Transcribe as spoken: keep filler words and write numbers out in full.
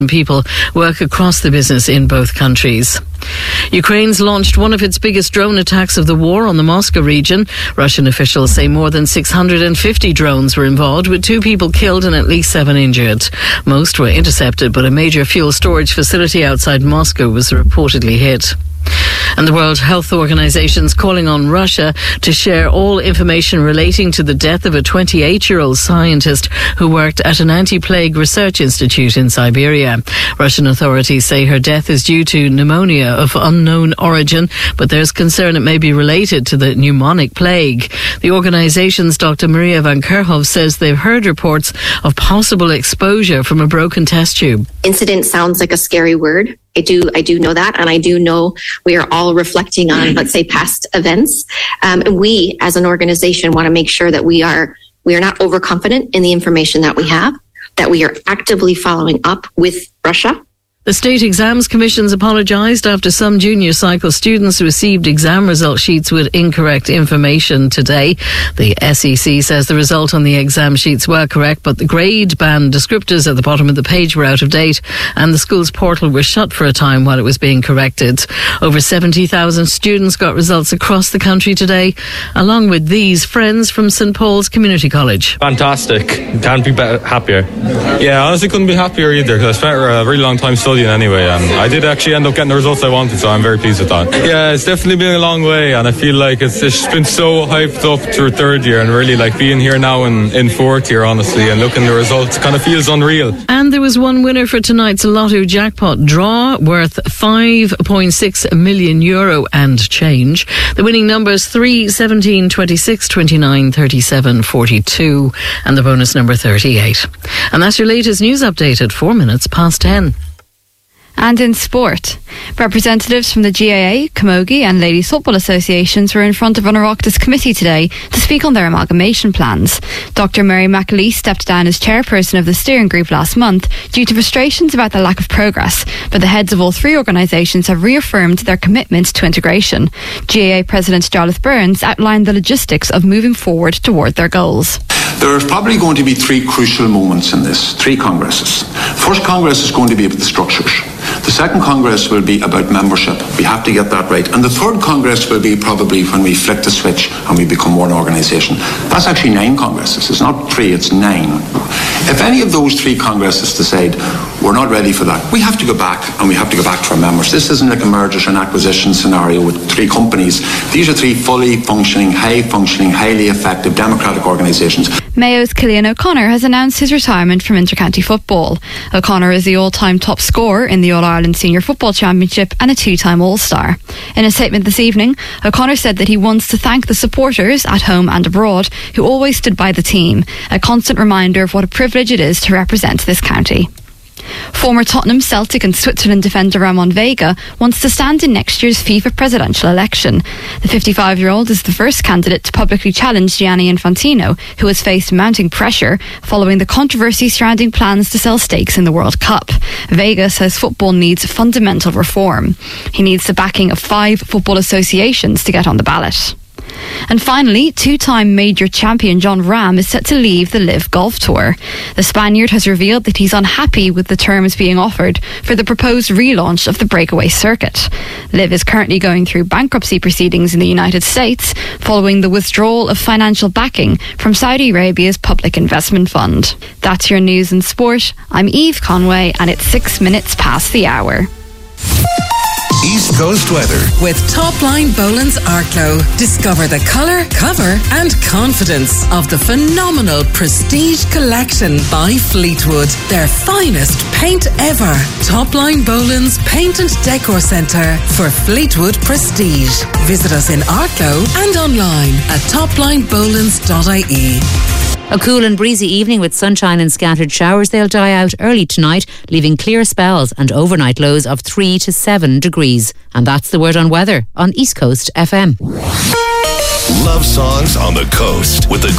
people work across the business in both countries. Ukraine's launched one of its biggest drone attacks of the war on the Moscow region. Russian officials say more than six hundred fifty drones were involved, with two people killed and at least seven injured. Most were intercepted, but a major fuel storage facility outside Moscow was reportedly hit. And the World Health Organization is calling on Russia to share all information relating to the death of a twenty-eight-year-old scientist who worked at an anti-plague research institute in Siberia. Russian authorities say her death is due to pneumonia of unknown origin, but there's concern it may be related to the pneumonic plague. The organization's Doctor Maria Van Kerkhove says they've heard reports of possible exposure from a broken test tube. Incident sounds like a scary word. I do, I do know that, and I do know we are all reflecting on, let's say, past events. Um, and we, as an organization, want to make sure that we are we are not overconfident in the information that we have, that we are actively following up with Russia. The State Exams Commission's apologised after some junior cycle students received exam result sheets with incorrect information today. The S E C says the result on the exam sheets were correct, but the grade band descriptors at the bottom of the page were out of date, and the school's portal was shut for a time while it was being corrected. Over seventy thousand students got results across the country today, along with these friends from St Paul's Community College. Fantastic. Can't be better, happier. Yeah, honestly couldn't be happier either, because I spent a really long time studying anyway, and I did actually end up getting the results I wanted, so I'm very pleased with that. Yeah, it's definitely been a long way, and I feel like it's, it's been so hyped up through third year, and really like being here now in, in fourth year, honestly, and looking at the results kind of feels unreal. And there was one winner for tonight's Lotto jackpot draw, worth five point six million euro and change. The winning numbers three, seventeen, twenty-six, twenty-nine, thirty-seven, forty-two, and the bonus number thirty-eight. And that's your latest news update at four minutes past ten. And in sport, representatives from the G A A, Camogie and Ladies Football Associations were in front of an Oireachtas committee today to speak on their amalgamation plans. Doctor Mary McAleese stepped down as chairperson of the steering group last month due to frustrations about the lack of progress, but the heads of all three organisations have reaffirmed their commitment to integration. G A A President Jarlath Burns outlined the logistics of moving forward toward their goals. There are probably going to be three crucial moments in this, three congresses. First Congress is going to be about the structures. The second Congress will be about membership. We have to get that right. And the third Congress will be probably when we flick the switch and we become one organisation. That's actually nine Congresses. It's not three, it's nine. If any of those three Congresses decide we're not ready for that, we have to go back and we have to go back to our members. This isn't like a mergers and acquisition scenario with three companies. These are three fully functioning, high-functioning, highly effective democratic organisations. Mayo's Cillian O'Connor has announced his retirement from intercounty football. O'Connor is the all-time top scorer in the All-Ireland Senior Football Championship and a two-time All-Star. In a statement this evening, O'Connor said that he wants to thank the supporters at home and abroad who always stood by the team, a constant reminder of what a privilege it is to represent this county. Former Tottenham, Celtic and Switzerland defender Ramon Vega wants to stand in next year's FIFA presidential election. The fifty-five-year-old is the first candidate to publicly challenge Gianni Infantino, who has faced mounting pressure following the controversy surrounding plans to sell stakes in the World Cup. Vega says football needs fundamental reform. He needs the backing of five football associations to get on the ballot. And finally, two-time major champion Jon Rahm is set to leave the LIV Golf Tour. The Spaniard has revealed that he's unhappy with the terms being offered for the proposed relaunch of the breakaway circuit. LIV is currently going through bankruptcy proceedings in the United States following the withdrawal of financial backing from Saudi Arabia's Public Investment Fund. That's your news and sport. I'm Eve Conway and it's six minutes past the hour. East Coast weather with Topline Boland's Arklow. Discover the colour, cover and confidence of the phenomenal Prestige Collection by Fleetwood. Their finest paint ever. Topline Boland's Paint and Decor Centre for Fleetwood Prestige. Visit us in Arklow and online at topline bolands dot I E. A cool and breezy evening with sunshine and scattered showers. They'll die out early tonight, leaving clear spells and overnight lows of three to seven degrees. And that's the word on weather on East Coast F M. Love songs on the coast with the